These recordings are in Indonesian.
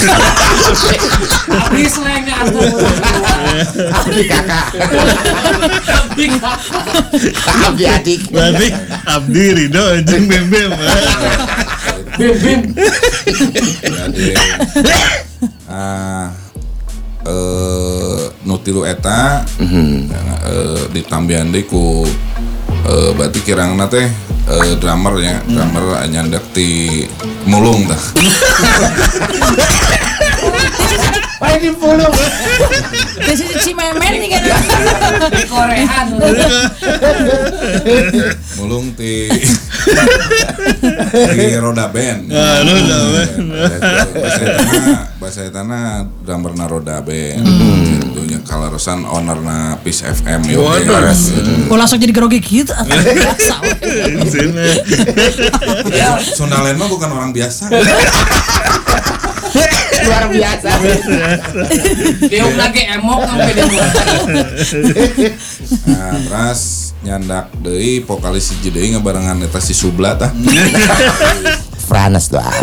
Abdi selengnya atau Abdi kakak. Abdi adik. Berarti Abdi Ridho jeung Bem. Bim. Jadi nu tilu eta ditambihan deui ku berarti kirangna teh drummer nyandak ti mulung tah. Paling di pulung. Si Memen nih kan. Di Koreaan. Mulung ti roda band. Roda band. Bahasa etana drummerna roda band. Tentunya kalarosan ownerna Peace FM yo. Oh langsung jadi grogi gitu. Sundalen mah bukan orang biasa. Luar biasa. Dia lagi emok sampai dia. Nah, terus nyandak deui vokalis si deui ngabarengan eta si Subla tah. Franes doa.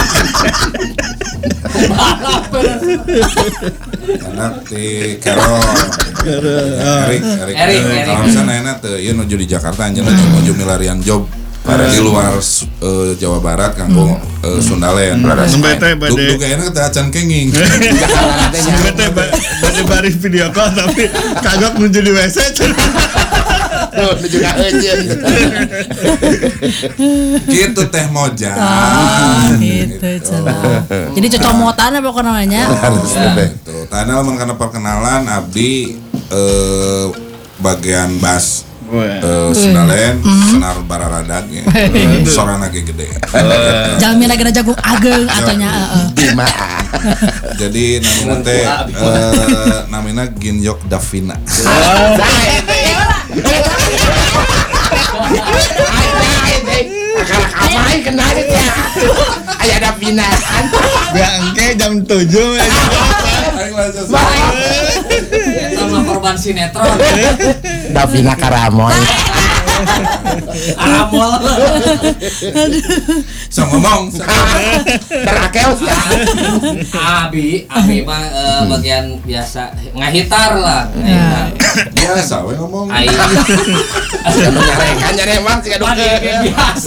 Nyandak ti Carol. Erik. Kalau misalnya enak tuh, ieu nuju di Jakarta anjeun nuju milarian job. Di luar Jawa Barat kanggo Sundalen. Sembete bade. Duga enak teh acan kenging. Sembete bade bari video call tapi kagak nuju di WC. Tuh juga eujeun. Gitu teh Moja. Gitu cenah. Jadi cocomotan apa namanya? Tuh, tadi lamun kana perkenalan Abdi bagian bass. Sundalen, senar bararadag ya. Sorana ge gede. Jalmi lagi jagung ageng atunya Bima. Jadi namina teh namina Ginyok Davina. Apain kenalin ya. Aya Davina. Bangke jam 7. Eta mah korban sinetron. Davina Karamoy. Aramol. Sang ngomong. Terakeos ya. Abi mah bagian biasa ngahitar lah. Biasa we ngomong. Ai. Nyare mah sih Biasa.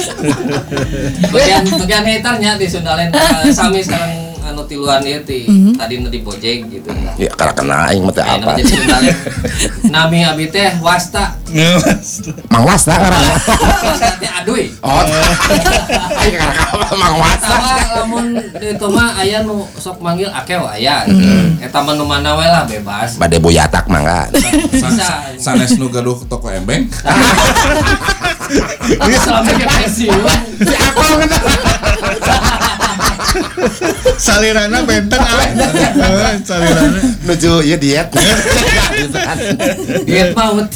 Bagian hitarnya di Sundalen sami sekarang anu tiluan ieu ti tadi nu di Bojeng gitu. Ya karena kena aing mah teh apa. Nami abi teh Wasta. Mang Wasta karena. Teh aduy. Oh. Aing karena apa Mang Wasta. Lamun itu mah aya nu sok manggil akeo aya. Eta mah nu mana we lah bebas. Bade boyatak mangga. Sanes nu gaduh toko embeng. Ini selama ke pensiun. Si aku kena. Salirana benteng salirana Nuju ieu diet. Diet maut.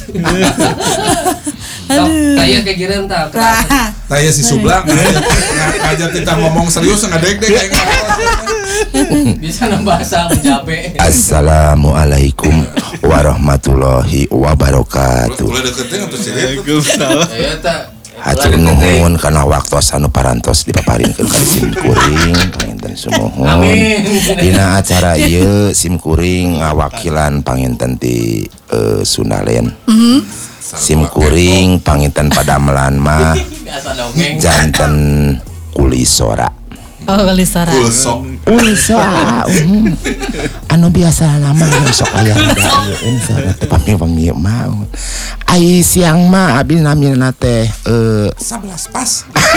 Kayak kegiran tah. Taya si Subla ngajak kita ngomong serius ngadeg-deg kayak Bisa nambahasa menjabe. Assalamualaikum warahmatullahi wabarakatuh. Ulah deketin atau sih? Waalaikumsalam. Aya tah. Hatur nuhun kana waktos anu parantos dipaparinkeun ka Sim Kuring panginten sumuhun. Dina acara ieu Sim Kuring ngawakilan panginten ti Sundalen. Sim Kuring panginten Padamelan mah janten Kulisora. Oh Kulisora. Kulisora. Anu biasa nama sok aya da pami mau. Ai siang mah abi namina teh 11 pas.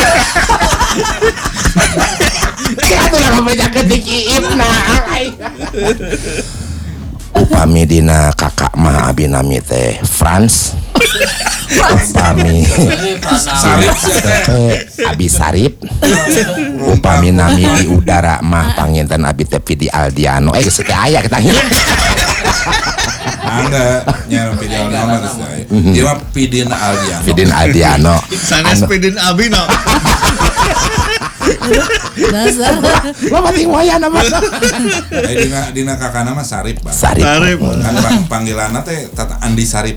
Atuh lah beja ketik iipna. Upami dina kakak mah abi nami teh Franz. Upami abi Sarip. Upami nami di udara mah panginten abi teh Vidi Aldiano. Geus teh aya kita. Enggak, nyara Pidin Aldiano geus da. Ieu mah Pidin Aldiano. Pidin Aldiano. Sanes Pidin Abi no. Dasar. Lo penting wayana mah. Dina kakana mah Sarip, Bang. Sarip. Kan panggilanna teh Tata Andi Sarip.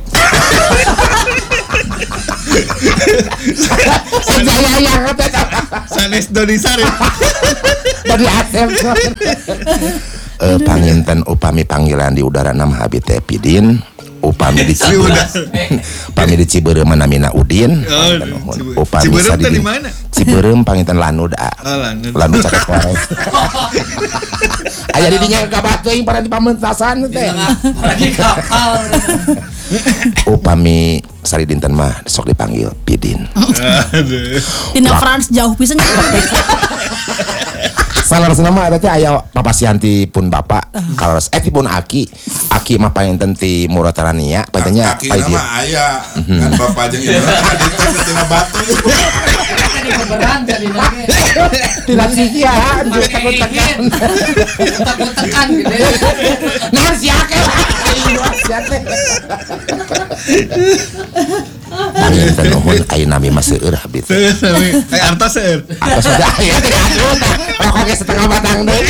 Saya yang Sanes Dodi Sarip. Dari Asep. Panginten upami panggilan di udara nama abi teh Pidin. Upami di Ciberem namina Udin. Upami Ciberem tadi mana? Ciberem panginten Lanud. Lanud caket korek. Aya di dinya ka teuing para di pamentasan teh. Lagi kapal. Upami sari dinten mah sok dipanggil Pidin. Tina France jauh pisan. Salah nama ada teh aya Papa Sianti pun bapak. Kalau pun Aki mah panginten ti Muratarania katanya Aki nama aya kan bapak jeung ieu di tina batu. Tadi beneran jadi lagi. tidak sih ya takut-takutan Tekan gitu. nah si Aki panginten nuhun ayeuna nami mah seueur habis Arta seueur. apa sudah ya rokok setengah batang deui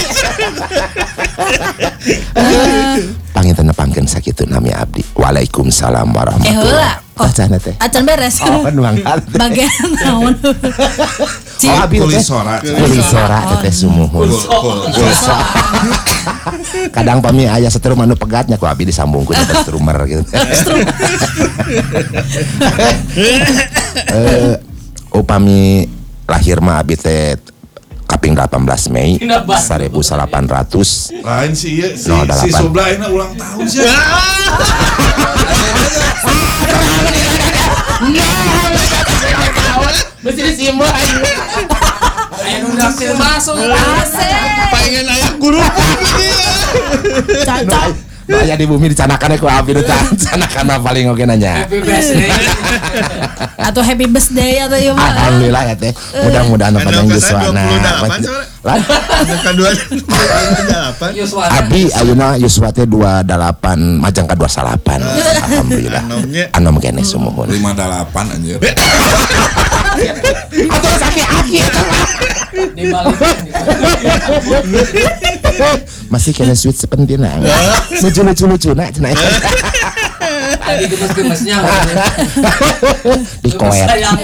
panginten nepangkeun sakitu nami abdi. Waalaikumsalam warahmatullahi wabarakatuh. Acan beres. Oh, nuangkan. Bagian naon. Oh, abi teh Kulisora. kulisora teh sumuhun. Kadang pami aya setrum anu pegatnya ku abi disambungkeun ke strumer gitu. Upami lahir mah abi teh kaping 18 Mei 1800. Lain si ieu si 08. Sublaina ulang tahun sih. Mesti disimbol aja. Aya nu naksir masuk. Pengen aya guru ini. Cocok. Aya di bumi dicanakan ku abi dicanakan mah paling oge nanya. Happy birthday. Atau happy birthday atau ieu mah. Alhamdulillah ya teh. Mudah-mudahan panjang yuswana. Angka 28. Yuswana. Abi ayeuna yuswa teh 28 majang ka 28. Alhamdulillah. Anom kene sumuhun. 58 anjir. Atuh sakit aki. Dibalikin. Masih kena sweet sepentina. Lucu-lucu-lucuna cenah. Tadi gemes-gemesnya. Di koet. Sayang.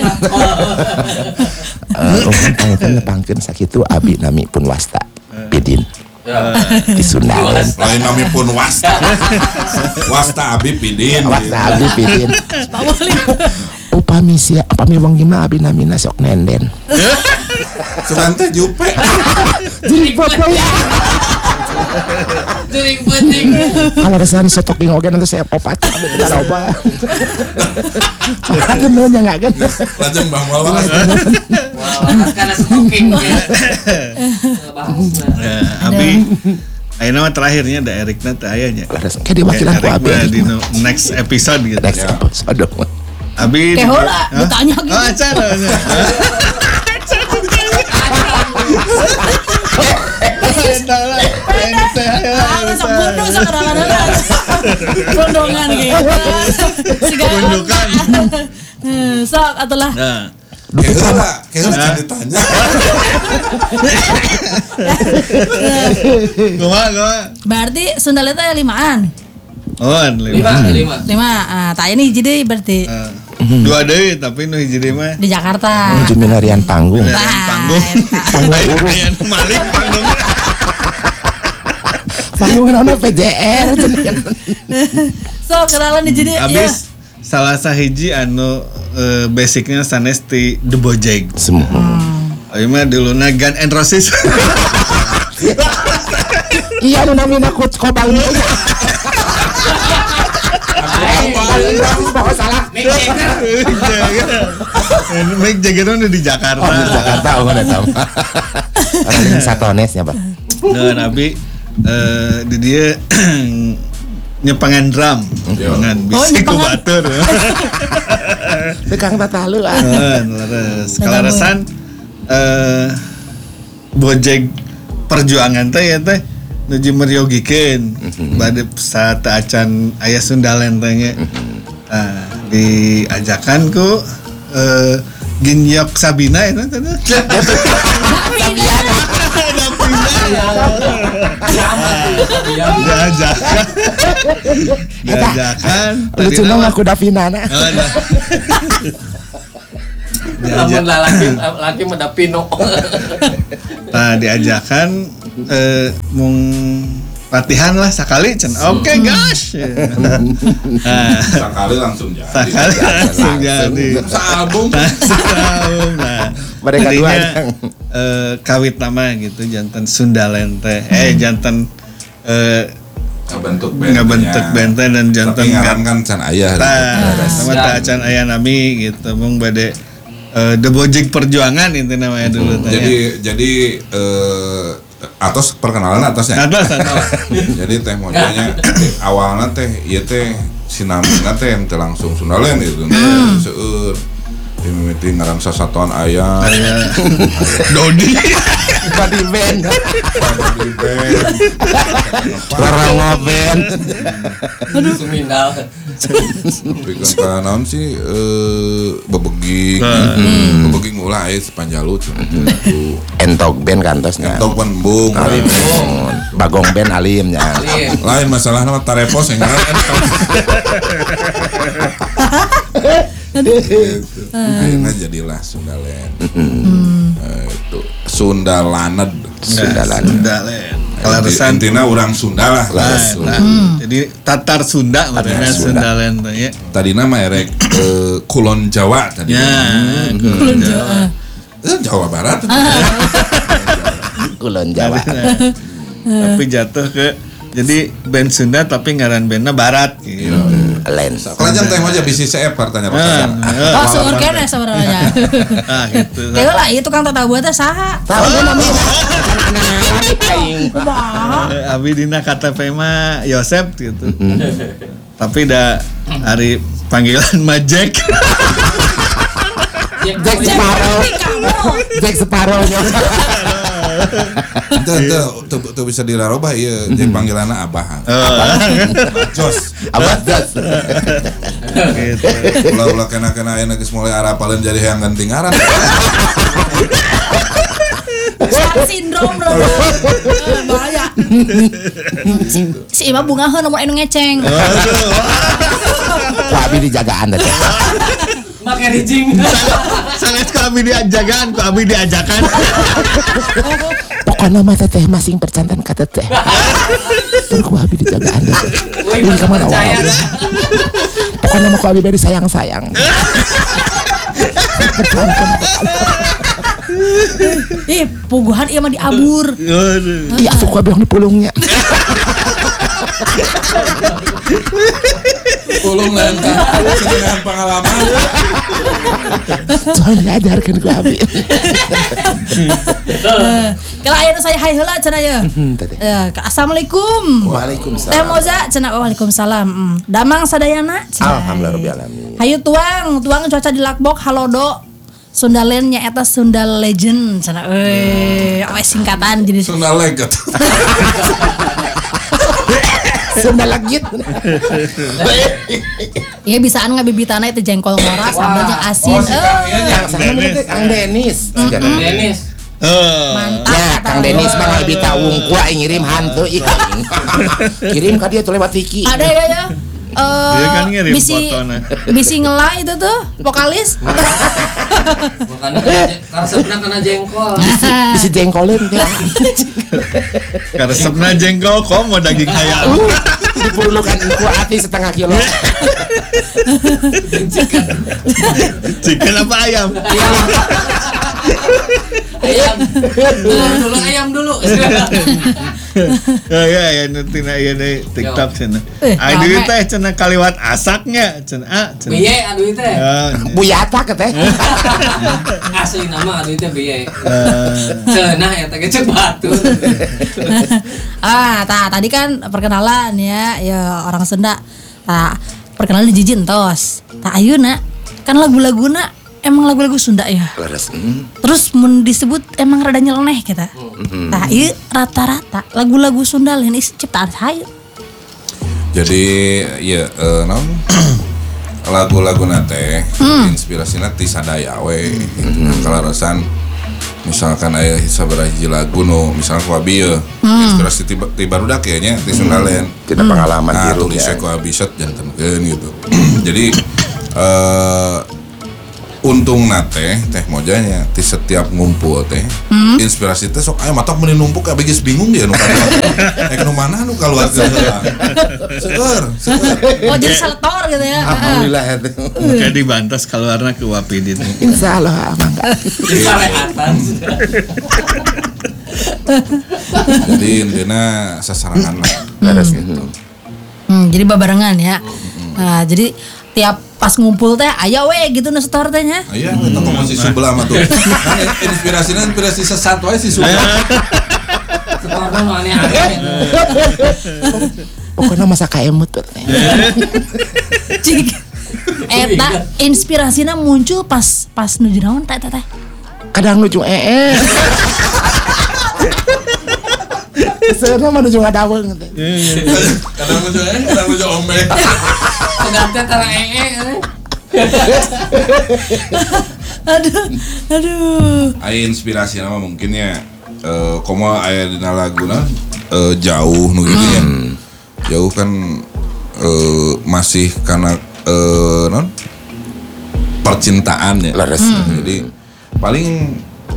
Panginten nepangkeun sakitu abi nami pun wasta. Pidin. Di Sundaun. Lain nami pun wasta. Wasta abi Pidin. Wasta abi Pidin. Upami wengi mah abi namina sok nenden. Sedang teh jupe. Jadi foto ya. Juring penting. Kalau resan stok di ngogen nanti saya opat. Ada obat. Ada nanya enggak kan? Lajeng Bang Malah. Karena smoking ya. Bahasna. Abi ayeuna mah terakhirnya da Erikna teh aya nya. Kayak diwakilan ku abi. Di next episode gitu. Next episode. Abi Kehola ditanya gitu. Oh, acara. Pondongan gitu. Pundukan. Sok atulah. Nah, Kayaknya kan ditanya. Gua. Berarti Sundaleta ya 5-an. Oh, 5. 5. Tanya nih jadi berarti 2 deui tapi nu hiji deui mah di Jakarta. Menuju milarian panggung. panggung. Aya nu malik panggung. Panggung nama PJR. So kenalan di jadi Abis salah sahiji anu basicnya sanes ti The Bojeg. Semua. Ieu mah duluna Gun and Roses. Iya nu namina coach kobang ieu. Salah. Mick Jagger udah di Jakarta. Oh, di Jakarta udah tahu. Orang satonesnya, Pak. Nah, tapi di dia nyepangan drum, nyepangan bisik ku batur. Tekang tatalu ah. Leres. Kalarasan Bojeg perjuangan teh ya teh nuju meriogikeun bade saat acan aya Sundalen teh nya. Diajakan ku Ginyok Sabina itu teh. Diajakan. Lucu dong aku Davina na. Lamun laki mah Davino. Nah diajakan mung latihan lah sekali cen. Oke gosh. Sekali langsung jadi. Sekali langsung jadi. Sealbum. Nah, Mereka dua tadinya, yang kawit nama gitu jantan Sundalen teh. Jantan Ngebentuk band teh dan jantan tapi ngaran kan can ayah sama teh acan aya nami gitu mung bade The Bojik Perjuangan itu namanya dulu teh. Jadi atos perkenalan atasnya. Atas. Jadi teh mojonya awalnya teh ieu teh sinamina teh teu langsung Sundalen gitu. Seueur mimiti ngaran sasatuan aya. Dodi. body band. Orang band. Sumindal. Bikin ka naon sih bebeging. Bebeging ulah aya sepanjalu cenah. Entok band kantosnya. Entok pan embung. Bagong band alimnya. Lain masalah nama tarepos yang ngaran entok. Akhirnya jadilah Sundalen. Itu Sundalaned. Kalaresan intina orang Sunda lah. jadi Tatar Sunda makanya Sundalen teh. Tadi nama erek Kulon Jawa tadi. Kulon Jawa. Jawa Barat. Kulon Jawa. Tapi jatuh ke jadi band Sunda tapi ngaran bandnya Barat gitu. Lens. Kelajang teh aja bisi CF partanya Oh, seueur kene sebenarnya. Gitu. Kayak lah itu Kang Tata buatnya saha? Tahu namanya. Abi dina KTP mah Yosep gitu. Tapi dah hari panggilan Majek. Jack Sparrow. Jack Sparrow-nya. Tuh bisa dirarobah iya jeung panggilanna Abah. Jos. Abah Jos. Gitu. Ulah kena aya geus mulai arapaleun jadi hayang ganti ngaran. Star syndrome bro. Bahaya. Si Ima bungaheun nomor anu ngeceng. Ku abi dijagaan teh. Make rijing. Sangat ku abi diajakan, ku abi diajakan. Pokoknya mah teteh masing percantan ka teteh. Terus ku abi dijagaan teh. Ini kemana percaya. Pokoknya mah ku abi bari sayang-sayang. Puguhan ieu mah diabur. Iya asup ku abi yang dipulungnya. Pulung lain kan pengalaman. Soalnya diajarkan ku abi. Kalau aya nu saya hai heula cenah ye. Assalamualaikum. Waalaikumsalam. Teh Moza cenah waalaikumsalam. Damang sadayana cenah. Alhamdulillah alamin. Hayu tuang cuaca di Lakbok halodo. Sundalen nya eta Sundal Legend cenah. Awe singkatan jadi Sunda Legend. Sunda legit. Iya bisaan ngabibitana itu jengkol ngoras sambal jeung asin. Kang Denis. Denis. Mantap. Ya, Kang Denis mah ngabita wungku aing ngirim hantu ih. Kirim ka dia tuh lewat Wiki. Ada ya. Dia kan ngirim fotona. Bisi ngelai itu tuh vokalis. Bukan karesepna kana jengkol. Bisa jengkolin teh. Karesepna jengkol komo daging hayam. Dipulukan ku ati setengah kilo. Chicken apa ayam? Ayam. Dulu ayam dulu. Ya nanti na ieu deui TikTok cenah. rame. Aduh teh cenah kaliwat asaknya cenah. Biye aduh teh. Buyata ke teh. Asli nama aduh teh biye. Cenah eta ge cek batu. Tadi kan perkenalan ya orang Sunda. Perkenalan di Jiji entos. Ayeuna kan lagu-laguna emang lagu-lagu Sunda ya. Terus mun disebut emang rada nyeleneh kita. Ieu rata-rata lagu-lagu Sunda lain ciptaan saya. Jadi ya non lagu-lagu nate inspirasinya ti sadaya we kalarasan misalkan aya sabaraha hiji lagu nu misalkan ku abi inspirasi ti barudak kayaknya ti Sundalen Tidak pengalaman nah gitu tulis ya. ku abi set jantenkeun gitu. Jadi untung nate teh mojanya di setiap ngumpul teh inspirasi teh sok aya matak meni numpuk ka bigis bingung dia nu kaluar nu mana nu kaluarga heula seueur Oh jadi seletor gitu ya. Alhamdulillah itu. Kayak dibantas keluarna ke Wapidin. Insyaallah mangga. Salehatan. jadi intina sasarangan Beres gitu. Jadi babarengan ya. Nah, jadi tiap pas ngumpul teh aya we gitu nu setor teh nya. aya eta kok masih sebelah mah tuh inspirasi sesat wae si sebelah Setorna nu aneh-aneh. Pokoknya masa kaemut tuh. Cik. Eta inspirasina muncul pas nuju naon teh. Kadang nuju Sebenarnya mah nuju ngadaweung teh. kadang muncul ombe Seganti tara Aduh. aya inspirasi nama mungkin ya komo aya dina laguna jauh nu gitu ya jauh kan masih karena non percintaan ya Laras. jadi paling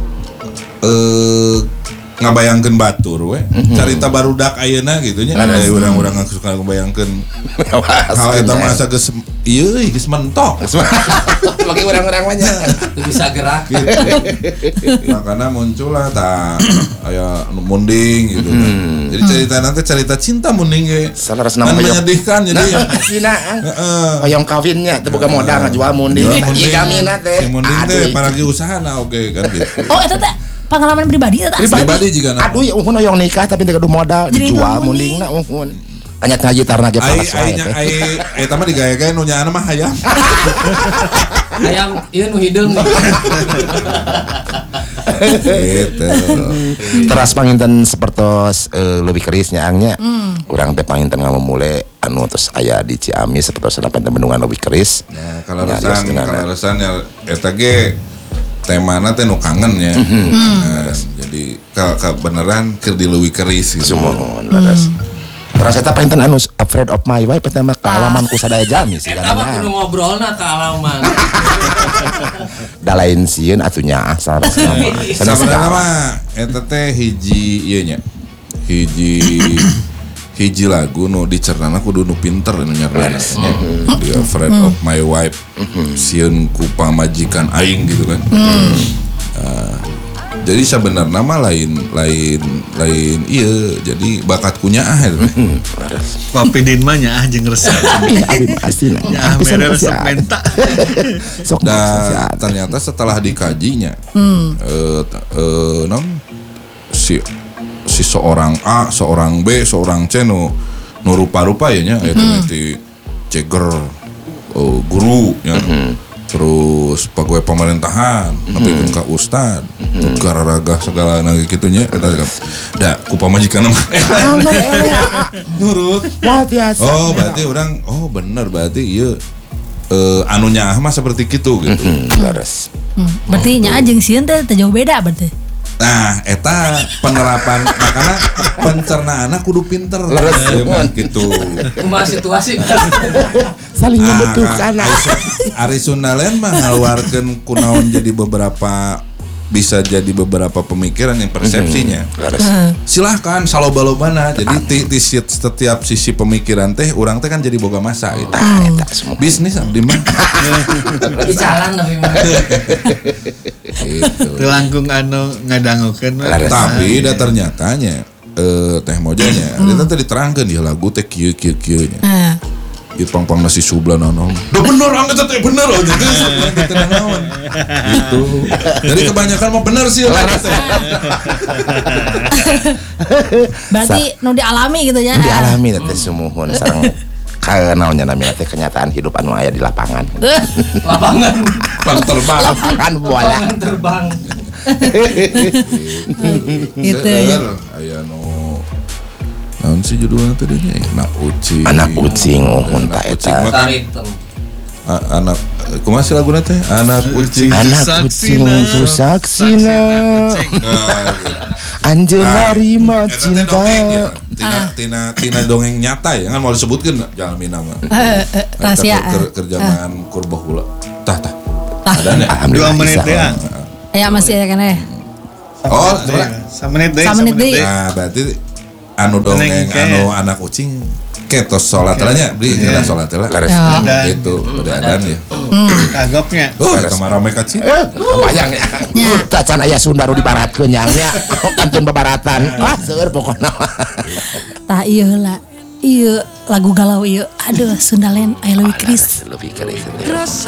ngabayangkeun batur we carita barudak ayeuna gitu nya aya urang-urang suka ngabayangkeun hal eta mah asa geus ieu geus mentok Bagi orang-orang banyak. bisa gerak. makanya muncullah tak aya nu munding gitu kan. Jadi cerita nanti cerita cinta munding ge. Salaras Kan nama yang menyedihkan jadi Sina. Oyong kawinnya teu boga modal ngajual munding. Ieu gamina teh. Si munding teh paragi usahana oke kan gitu. Oh eta teh pengalaman pribadi eta. Pribadi juga Aduh ya uhun oyong nikah tapi teu kudu modal Jadi dijual munding. mundingna uhun. Anya teh gitarna ge panas wae teh. Ai eta mah digaya-gaya nu nyaana mah hayam. Hayang ieu nu hideung nih. Gitu. Teras panginten sapertos leuwih kerisnya angnya. Urang teh panginten ngamumule anu tos aya di Ciamis sapertos panten bendungan leuwih keris. Nah, kalaresan ya eta ge temana teh nu kangen ya. Nah, jadi beneran keur di leuwih keris gitu. Sumohon laras. Teras eta panginten anu Afraid of My Wife eta mah kaalamanku sadaya jami sih Eta mah kudu kana. ngobrolna ka alaman. Da lain sieun atunya asal nama. Sebenarnya mah eta teh hiji ieu nya. Hiji lagu nu dicernana kudu nu pinter nu nyerna. Di Afraid of My Wife. Sieun ku pamajikan aing gitu kan. Jadi sebenarnya mah lain iya jadi bakat kunyah itu. Wapidin mah nya jeung resep. Abi makasih lah. Ya mere resep menta. Sok Dan ternyata setelah dikajinya non si seorang A, seorang B, seorang C nu rupa-rupa ya nya itu nanti ceger guru ya. Terus pegawai pemerintahan, tapi ka ustad, gararaga segala nage kitunya eta da ku pamajikan mah. Nurut. Oh, berarti orang bener berarti ieu anunya mah seperti gitu gitu. laras. Berarti nya jeung sieun teh jauh beda berarti. Nah, eta penerapan makanya pencernaanna kudu pinter. Gitu. Kumaha situasi. Saling membutuhkan. Ari Sundalen mah ngaluarkeun kunaon jadi bisa jadi beberapa pemikiran yang persepsinya. Silahkan saloba-lobana. Jadi di setiap sisi pemikiran teh urang teh kan jadi boga masa gitu. Eta semua. Bisnis abdi mah. Bicaran tapi mah. Gitu. Teu langkung anu ngadangukeun. Tapi da ternyatanya teh mojanya eta teh diterangkeun di lagu teh kieu nya. Ieu pang-pang nasi subla naon. Da bener angget teh bener aja teh naon. Gitu. Jadi kebanyakan mah bener sih lah teh. Berarti nu dialami gitu ya. Dialami teh sumuhun sareng kaenaonnya namina teh kenyataan hidup anu aya di lapangan. Lapangan Terbang. Lapangan bola. lapangan terbang. Gitu ya. Aya nu naon sih judulnya tadi nya? Anak ucing uhun ta eta. Tarik. Anak kumaha sih laguna teh? Anak ucing. Anak ucing susaksina. Anjeunna rima cinta. Tina dongeng nyata ya kan mau disebutkeun jalmi nama. Rahasia. Kerjaan kurbah hula. Tah. Adanya. Alhamdulillah. 2 menit bisa. ya. Ya masih ya kan ya. Oh, coba. Samenit deh. Samenit deui. Nah, berarti anu dongeng anu anak kucing ketos salat nya beli kita salat lah. Ya. Itu udah adan ya. Kagoknya. Kamar rame kacil. Bayang ya. Tacan aya Sunda di barat kenyangnya. Kantun babaratan. Wah, seueur pokona. Tah ieu lah. Ieu lagu galau ieu. Aduh Sundalen I love you Chris. Lebih kali.